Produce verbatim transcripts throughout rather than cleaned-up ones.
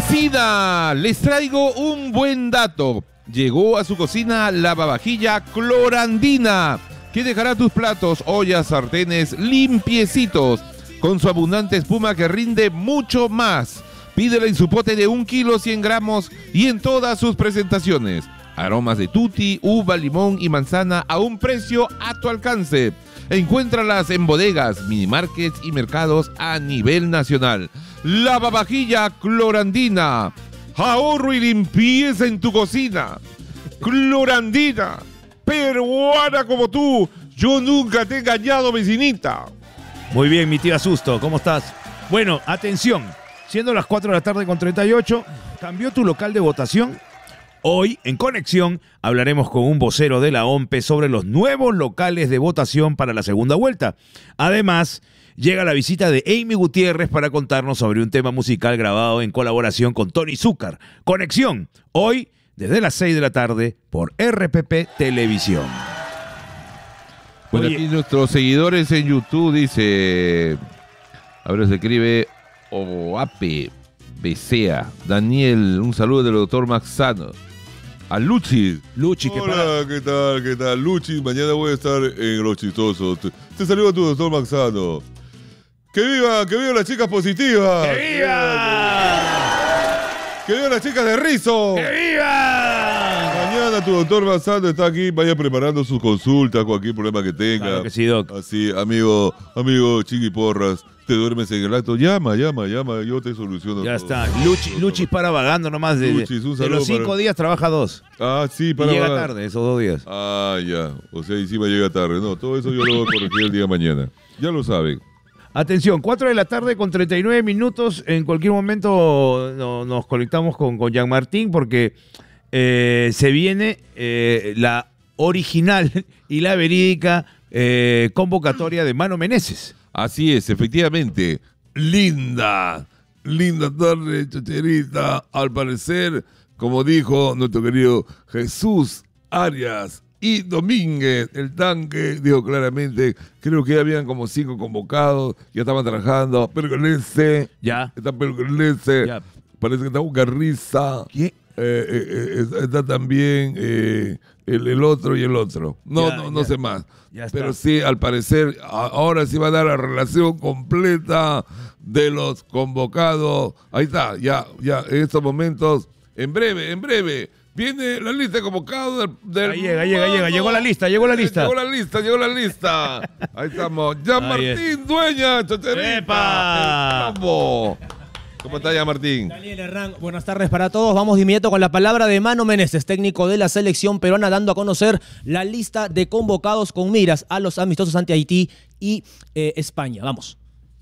Cocina, les traigo un buen dato. Llegó a su cocina lavavajilla Clorandina, que dejará tus platos, ollas, sartenes limpiecitos, con su abundante espuma que rinde mucho más. Pídela en su pote de un kilo cien gramos y en todas sus presentaciones. Aromas de tutti, uva, limón y manzana a un precio a tu alcance. Encuéntralas en bodegas, minimarkets y mercados a nivel nacional. Lavavajilla Clorandina. Ahorro y limpieza en tu cocina. Clorandina. Peruana como tú. Yo nunca te he engañado, vecinita. Muy bien, mi tía Susto, ¿cómo estás? Bueno, atención. Siendo las cuatro de la tarde con treinta y ocho, ¿cambió tu local de votación? Hoy, en Conexión, hablaremos con un vocero de la O M P E sobre los nuevos locales de votación para la segunda vuelta. Además, llega la visita de Amy Gutiérrez para contarnos sobre un tema musical grabado en colaboración con Tony Zúcar. Conexión, hoy, desde las seis de la tarde, por R P P Televisión. Bueno, aquí nuestros seguidores en YouTube dice... Ahora se escribe Oape Besea. Daniel, un saludo del doctor Maxano. A Luchi. Luchi, ¿qué Hola, para? ¿qué tal? ¿Qué tal? Luchi, mañana voy a estar en Los Chistosos. Te, te saludo a tu doctor Maxano. ¡Que viva! ¡Que viva las chicas positivas! ¡Que viva! ¡Que viva las chicas de Rizo! ¡Que viva! Mañana tu doctor Maxano está aquí, vaya preparando sus consultas, cualquier problema que tenga. Claro que sí, doc. Así, amigo, amigo Chiqui Porras, te duermes en el acto, llama, llama, llama, yo te soluciono Ya todo. está. Luchi, Luchi para vagando nomás. De, Luchis, un de saludo los cinco para- días trabaja dos. Ah, sí, Y para llega vagar. tarde esos dos días. Ah, ya. O sea, encima llega tarde. No, todo eso yo lo voy a corregir el día de mañana. Ya lo saben. Atención, cuatro de la tarde con treinta y nueve minutos. En cualquier momento no- nos conectamos con, con Jean Martín porque eh, se viene eh, la original y la verídica eh, convocatoria de Mano Meneses. Así es, efectivamente. Linda, linda tarde, chocherita. Al parecer, como dijo nuestro querido Jesús Arias y Domínguez, el tanque, dijo claramente, creo que ya habían como cinco convocados, ya estaban trabajando. Pergolese, Ya. está Pergolese, Ya. parece que está Ugarriza. ¿Qué? Eh, eh, eh, está también eh, el, el otro y el otro. No, Ya, no, no ya. sé más. Ya está. Pero sí, al parecer, a- ahora sí va a dar la relación completa de los convocados. Ahí está, ya, ya, en estos momentos, en breve, en breve, viene la lista de convocados del... del Ahí llega, llega, llega. Llegó la lista, llegó la lista. Llegó la lista, llegó la lista. Ahí estamos. Jean Ahí Martín, dueña, chocherita. ¡Epa! Vamos. ¿Cómo está Jean Martín? Daniel Herrán, buenas tardes para todos. Vamos de inmediato con la palabra de Mano Meneses, técnico de la selección peruana, dando a conocer la lista de convocados con miras a los amistosos ante Haití y eh, España. Vamos.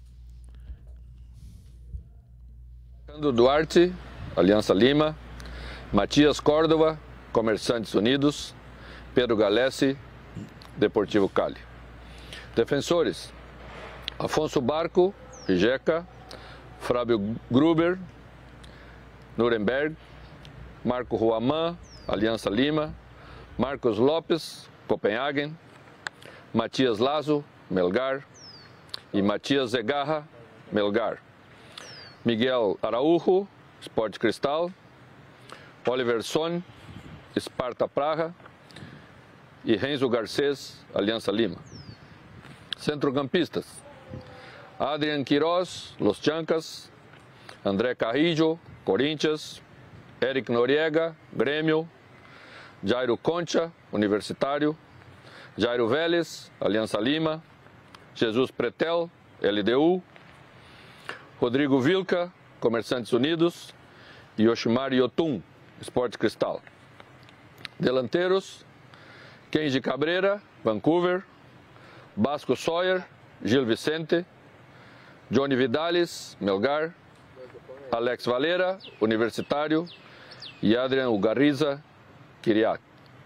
Fernando Duarte, Aliança Lima, Matias Córdova, Comerciantes Unidos, Pedro Galese, Deportivo Cali. Defensores: Afonso Barco, Rijeka, Fábio Gruber, Nuremberg, Marco Ruamán, Aliança Lima, Marcos Lopes, Copenhagen, Matias Lazo, Melgar e Matias Zegarra, Melgar. Miguel Araújo, Sport Cristal, Oliver Son, Sparta Praga e Renzo Garcês, Aliança Lima. Centrocampistas: Adrian Queiroz, Los Chancas, André Carrillo, Corinthians, Eric Noriega, Grêmio, Jairo Concha, Universitário, Jairo Vélez, Aliança Lima, Jesus Pretel, L D U, Rodrigo Vilca, Comerciantes Unidos e Yoshimar Yotun, Sport Cristal. Delanteros: Kenji Cabreira, Vancouver, Basco Sawyer, Gil Vicente, Johnny Vidales, Melgar, Alex Valera, Universitário e Adrian Ugarriza, Kiriak.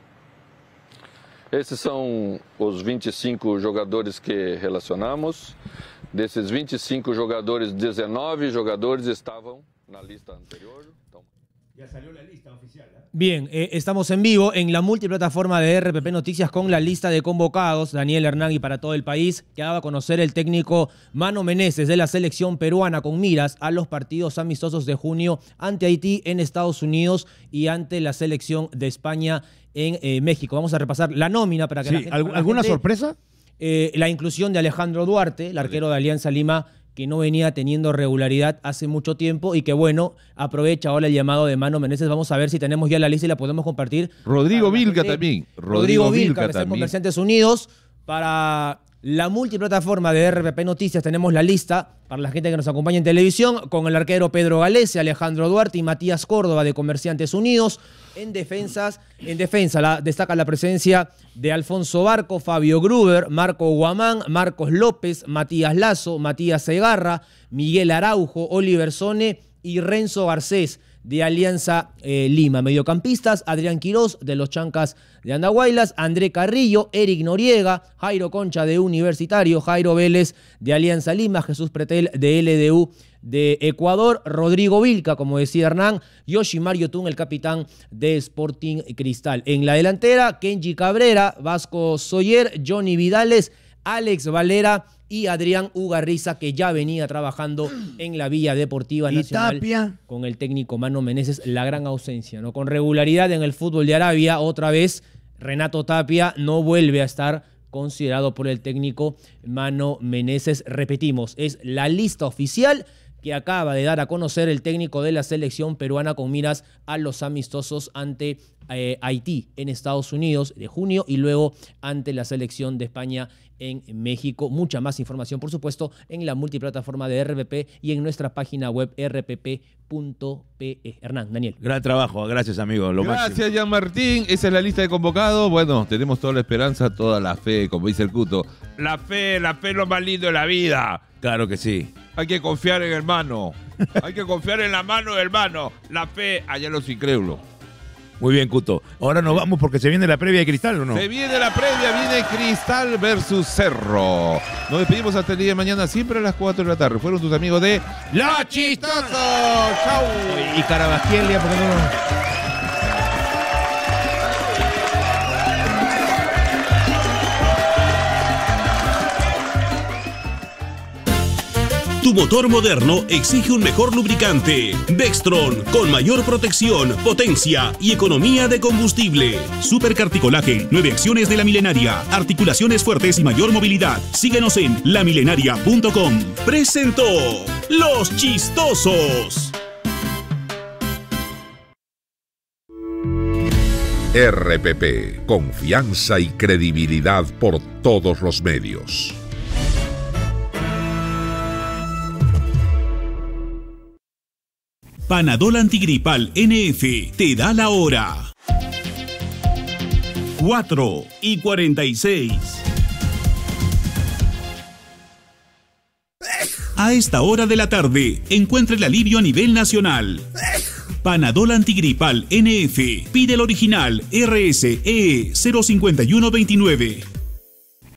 Esses são os vinte e cinco jogadores que relacionamos. Desses vinte e cinco jogadores, dezenove jogadores estavam na lista anterior. Então... Ya salió la lista oficial, ¿eh? Bien, eh, estamos en vivo en la multiplataforma de R P P Noticias con la lista de convocados, Daniel Hernán, y para todo el país, que daba a conocer el técnico Mano Meneses de la selección peruana con miras a los partidos amistosos de junio ante Haití en Estados Unidos y ante la selección de España en eh, México. Vamos a repasar la nómina para que Sí, la gente... ¿alg- para la ¿Alguna gente- sorpresa? Eh, la inclusión de Alejandro Duarte, el arquero de Alianza Lima, que no venía teniendo regularidad hace mucho tiempo y que, bueno, aprovecha ahora el llamado de Mano Meneses. Vamos a ver si tenemos ya la lista y la podemos compartir. Rodrigo Para la Vilca gente. también. Rodrigo, Rodrigo Vilca, Vilca que está en también. Comerciantes Unidos. Para la multiplataforma de R P P Noticias tenemos la lista para la gente que nos acompaña en televisión, con el arquero Pedro Galese, Alejandro Duarte y Matías Córdoba de Comerciantes Unidos. En defensas, en defensa la, destaca la presencia de Alfonso Barco, Fabio Gruber, Marco Guamán, Marcos López, Matías Lazo, Matías Segarra, Miguel Araujo, Oliver Sone y Renzo Garcés de Alianza eh, Lima. Mediocampistas, Adrián Quirós de los Chancas de Andahuaylas, André Carrillo, Eric Noriega, Jairo Concha de Universitario, Jairo Vélez de Alianza Lima, Jesús Pretel de L D U de Ecuador, Rodrigo Vilca, como decía Hernán, Yoshimar Yotun, el capitán de Sporting Cristal. En la delantera, Kenji Cabrera, Vasco Soyer, Johnny Vidales, Alex Valera y Adrián Ugarriza, que ya venía trabajando en la Villa Deportiva ¿Y Nacional Tapia? con el técnico Mano Meneses. La gran ausencia, ¿no? Con regularidad en el fútbol de Arabia, otra vez Renato Tapia no vuelve a estar considerado por el técnico Mano Meneses. Repetimos, es la lista oficial que acaba de dar a conocer el técnico de la selección peruana con miras a los amistosos ante eh, Haití en Estados Unidos de junio y luego ante la selección de España en México. Mucha más información, por supuesto, en la multiplataforma de R P P y en nuestra página web r p p punto p e. Hernán, Daniel. Gran trabajo, gracias amigo. Lo máximo. Gracias, Jean Martín. Esa es la lista de convocados. Bueno, tenemos toda la esperanza, toda la fe, como dice el Cuto. La fe, la fe es lo más lindo de la vida. Claro que sí. Hay que confiar en el mano. Hay que confiar en la mano del mano. La fe, allá los incrédulos. Muy bien, Cuto. Ahora nos vamos porque se viene la previa de Cristal, ¿o no? Se viene la previa, viene Cristal versus Cerro. Nos despedimos hasta el día de mañana, siempre a las cuatro de la tarde. Fueron tus amigos de ¡Los Chistosos! ¡Chau! Y Carabasquielia, porque no... Tu motor moderno exige un mejor lubricante. Dextron, con mayor protección, potencia y economía de combustible. Supercarticolaje, nueve acciones de la milenaria, articulaciones fuertes y mayor movilidad. Síguenos en la milenaria punto com. Presentó Los Chistosos. R P P, confianza y credibilidad por todos los medios. Panadol Antigripal N F te da la hora. cuatro y cuarenta y seis. A esta hora de la tarde, encuentra el alivio a nivel nacional. Panadol Antigripal N F. Pide el original R S E cero cinco uno dos nueve.